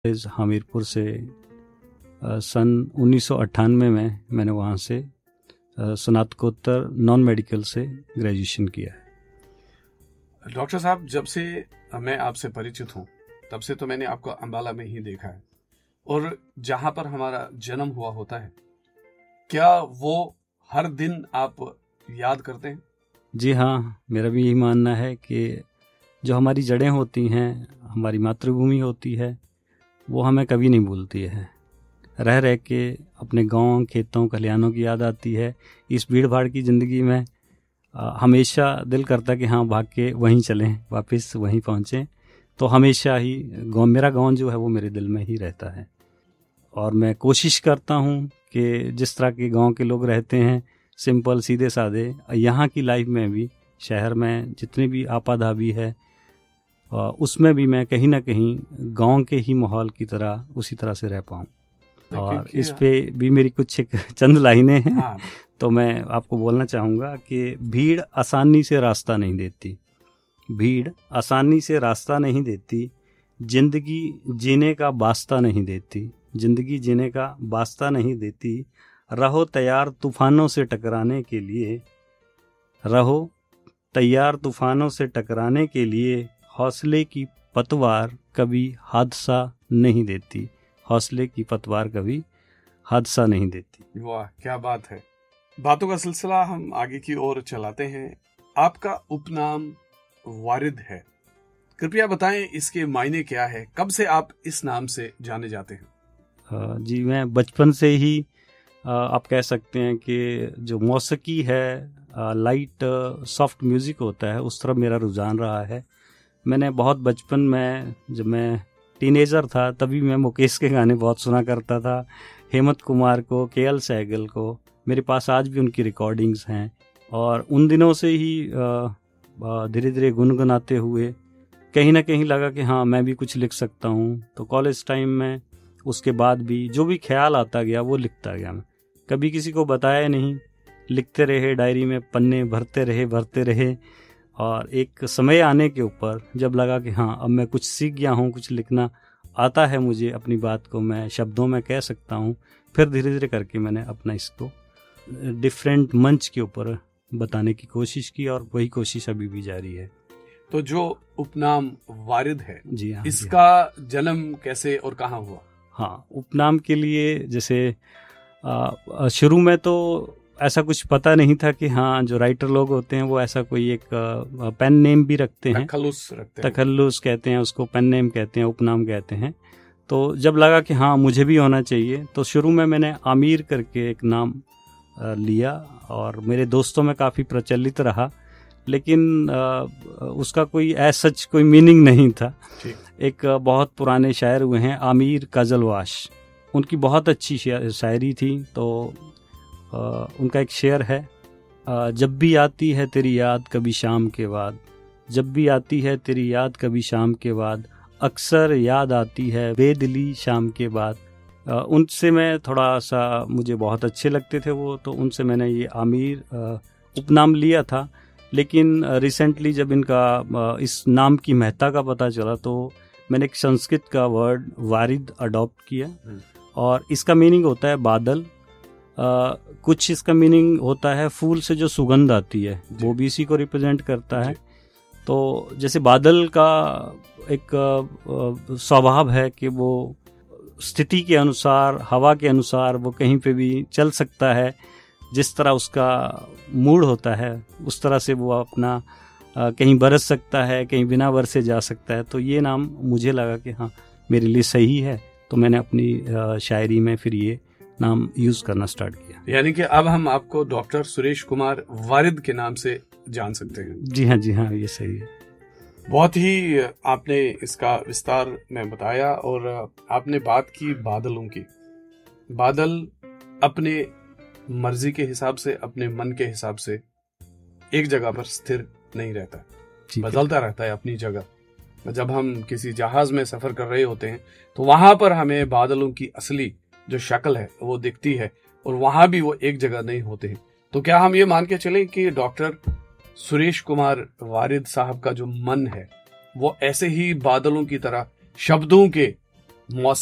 हमीरपुर से सन 1998 में मैंने वहाँ से स्नातकोत्तर नॉन मेडिकल से ग्रेजुएशन किया है। डॉक्टर साहब, जब से मैं आपसे परिचित हूँ तब से तो मैंने आपको अंबाला में ही देखा है, और जहाँ पर हमारा जन्म हुआ होता है, क्या वो हर दिन आप याद करते हैं? जी हाँ, मेरा भी यही मानना है कि जो हमारी जड़ें होती हैं, हमारी मातृभूमि होती है, वो हमें कभी नहीं भूलती है। रह रह के अपने गांव, खेतों, खलिहानों की याद आती है। इस भीड़ भाड़ की ज़िंदगी में हमेशा दिल करता कि हाँ, भाग के वहीं चलें, वापस वहीं पहुँचें। तो हमेशा ही मेरा गांव जो है वो मेरे दिल में ही रहता है, और मैं कोशिश करता हूँ कि जिस तरह के गांव के लोग रहते हैं, सिंपल, सीधे साधे, यहाँ की लाइफ में भी, शहर में जितनी भी आपाधापी है, उसमें भी मैं कहीं ना कहीं गांव के ही माहौल की तरह उसी तरह से रह पाऊँ। और इस पे भी मेरी कुछ एक चंद लाइनें हैं। हाँ। तो मैं आपको बोलना चाहूँगा कि भीड़ आसानी से रास्ता नहीं देती, भीड़ आसानी से रास्ता नहीं देती, जिंदगी जीने का वास्ता नहीं देती, जिंदगी जीने का वास्ता नहीं देती। रहो तैयार तूफानों से टकराने के लिए, रहो तैयार तूफानों से टकराने के लिए। हौसले की पतवार कभी हादसा नहीं देती, हौसले की पतवार कभी हादसा नहीं देती। वाह, क्या बात है। बातों का सिलसिला हम आगे की ओर चलाते हैं। आपका उपनाम वारिद है, कृपया बताएं इसके मायने क्या है, कब से आप इस नाम से जाने जाते हैं? जी, मैं बचपन से ही आप कह सकते हैं कि जो मौसीकी है, लाइट सॉफ्ट म्यूज़िक होता है, उस तरफ मेरा रुझान रहा है। मैंने बहुत बचपन में, जब मैं टीनेजर था, तभी मैं मुकेश के गाने बहुत सुना करता था, हेमंत कुमार को, केएल सहगल को। मेरे पास आज भी उनकी रिकॉर्डिंग्स हैं, और उन दिनों से ही धीरे धीरे गुनगुनाते हुए कहीं ना कहीं लगा कि हाँ, मैं भी कुछ लिख सकता हूँ। तो कॉलेज टाइम में, उसके बाद भी जो भी ख्याल आता गया वो लिखता गया। मैं कभी किसी को बताया नहीं, लिखते रहे, डायरी में पन्ने भरते रहे। और एक समय आने के ऊपर जब लगा कि हाँ, अब मैं कुछ सीख गया हूँ, कुछ लिखना आता है मुझे, अपनी बात को मैं शब्दों में कह सकता हूँ, फिर धीरे धीरे करके मैंने अपना इसको डिफरेंट मंच के ऊपर बताने की कोशिश की, और वही कोशिश अभी भी जारी है। तो जो उपनाम वारिद है, जी हाँ, इसका जन्म कैसे और कहाँ हुआ? हाँ, उपनाम के लिए जैसे शुरू में तो ऐसा कुछ पता नहीं था कि हाँ, जो राइटर लोग होते हैं वो ऐसा कोई एक पेन नेम भी रखते हैं, तखल्लुस कहते हैं उसको, पेन नेम कहते हैं, उपनाम कहते हैं। तो जब लगा कि हाँ, मुझे भी होना चाहिए, तो शुरू में मैंने आमिर करके एक नाम लिया, और मेरे दोस्तों में काफ़ी प्रचलित रहा, लेकिन उसका कोई सच कोई मीनिंग नहीं था। एक बहुत पुराने शायर हुए हैं आमिर काजलवाश, उनकी बहुत अच्छी शायरी थी। तो उनका एक शेर है, जब भी आती है तेरी याद कभी शाम के बाद, जब भी आती है तेरी याद कभी शाम के बाद, अक्सर याद आती है बेदिली शाम के बाद। उनसे मैं थोड़ा सा, मुझे बहुत अच्छे लगते थे वो, तो उनसे मैंने ये आमिर उपनाम लिया था। लेकिन रिसेंटली जब इनका इस नाम की महत्ता का पता चला, तो मैंने एक संस्कृत का वर्ड वारिद अडॉप्ट किया, और इसका मीनिंग होता है बादल। कुछ इसका मीनिंग होता है फूल से जो सुगंध आती है, वो भी इसी को रिप्रेजेंट करता है। तो जैसे बादल का एक स्वभाव है कि वो स्थिति के अनुसार, हवा के अनुसार वो कहीं पे भी चल सकता है, जिस तरह उसका मूड होता है उस तरह से वो अपना कहीं बरस सकता है, कहीं बिना बरसे जा सकता है। तो ये नाम मुझे लगा कि हाँ, मेरे लिए सही है, तो मैंने अपनी शायरी में फिर ये नाम यूज करना स्टार्ट किया। यानी कि अब हम आपको डॉक्टर सुरेश कुमार वारिद के नाम से जान सकते हैं? जी हाँ, ये सही है। बहुत ही आपने इसका विस्तार में बताया, और आपने बात की बादलों की। बादल अपने मर्जी के हिसाब से, अपने मन के हिसाब से एक जगह पर स्थिर नहीं रहता, बदलता रहता है अपनी जगह। जब हम किसी जहाज में सफर कर रहे होते हैं तो वहां पर हमें बादलों की असली जो शक्ल है वो दिखती है, और वहां भी वो एक जगह नहीं होते हैं। तो क्या हम ये मान के चलें कि डॉक्टर सुरेश कुमार वारिद साहब का जो मन है वो ऐसे ही बादलों की तरह शब्दों के मौसम